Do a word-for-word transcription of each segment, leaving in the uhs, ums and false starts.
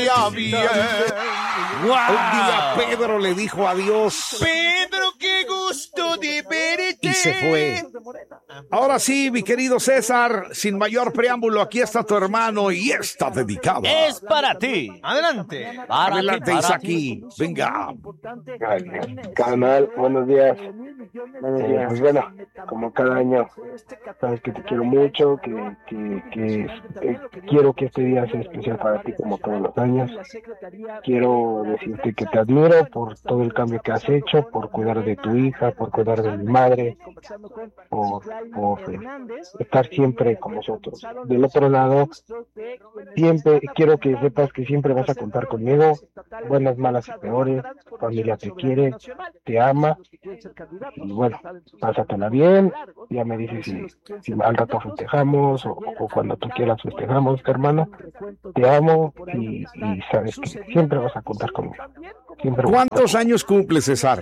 vaya bien. Wow. Un día Pedro le dijo adiós. Pedro, qué gusto de verte. Y se fue. Ahora sí, mi querido César, sin mayor preámbulo, aquí está tu hermano y está dedicado. Es para ti. Adelante. Para Adelante, ti, para Isaki. Venga. Canal, buenos días. Buenos días. Pues bueno, como cada año, sabes que te quiero mucho, que, que, que eh, quiero que este día sea especial para ti como todos los años. Quiero decirte que te admiro por todo el cambio que has hecho, por cuidar de tu hija, por cuidar de mi madre, por, por eh, estar siempre con nosotros. Del otro lado, siempre quiero que sepas que siempre vas a contar conmigo, buenas, malas y peores. Familia te quiere, te ama, y bueno, pásatela bien. Ya me dices si, si al rato festejamos o, o cuando tú quieras festejamos, hermano. Te amo y, y sabes que siempre vas a contar conmigo. Siempre. ¿Cuántos años cumple, César?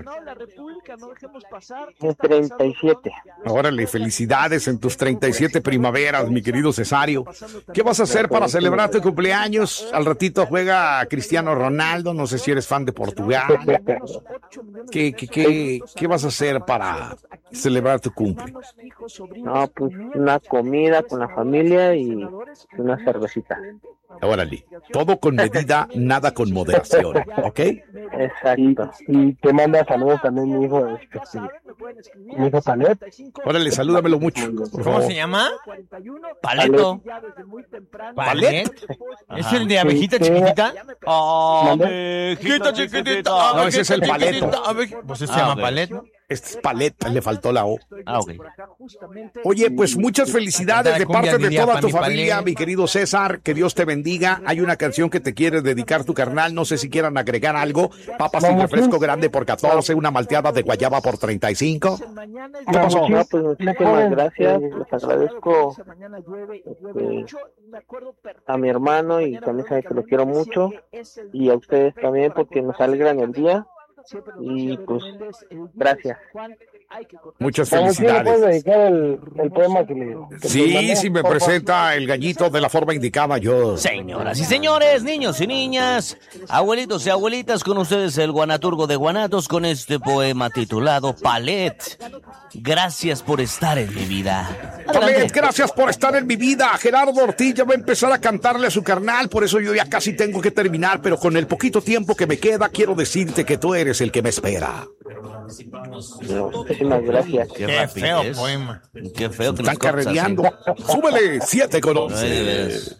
treinta y siete. Órale, felicidades en tus treinta y siete primaveras, mi querido Cesario. ¿Qué vas a hacer para celebrar tu cumpleaños? Al ratito juega Cristiano Ronaldo, no sé si eres fan de Portugal. ¿Qué, qué, qué, qué vas a hacer para celebrar tu cumple? No, pues una comida con la familia y una cervecita. Órale, todo con medida, nada con moderación, ¿ok? Exacto. Y, y te manda saludos también mi hijo, este, mi hijo Palet. Órale, salúdamelo mucho, por ¿Cómo favor. se llama? Paleto. ¿Palet? ¿Es el de abejita Sí, chiquitita? Abejita chiquitita. No, ese es el paleto. Pues ese Ah, se llama ok. Palet, ¿no? Este es Paleta, le faltó la O. Ah, ok. Oye, pues muchas felicidades de Cumbia parte de diría toda pa' tu mi familia, Palet. mi querido César. Que Dios te bendiga. Hay una canción que te quiere dedicar tu carnal. No sé si quieran agregar algo. Papas y refresco grande por catorce, una malteada de guayaba por treinta y cinco. ¿Qué pasó? No, pues muchísimas gracias, les agradezco este, a mi hermano y también sabe que lo quiero mucho y a ustedes también porque nos alegran el día y pues gracias. Muchas ¿Puedes felicidades. dedicar el, el poema que le que te Sí, mandé, si me por favor? presenta el gallito de la forma indicada, yo. Señoras y señores, niños y niñas, abuelitos y abuelitas, con ustedes el guanaturgo de Guanatos con este poema titulado Palet. Gracias por estar en mi vida. Palet, Adelante. gracias por estar en mi vida. Gerardo Ortiz ya va a empezar a cantarle a su carnal, por eso yo ya casi tengo que terminar, pero con el poquito tiempo que me queda, quiero decirte que tú eres el que me espera. No, muchísimas gracias. Qué, Qué feo rapidez. poema. Qué feo que Están nos cortas así. carrereando. Súbele, siete con Ay, de once. veras.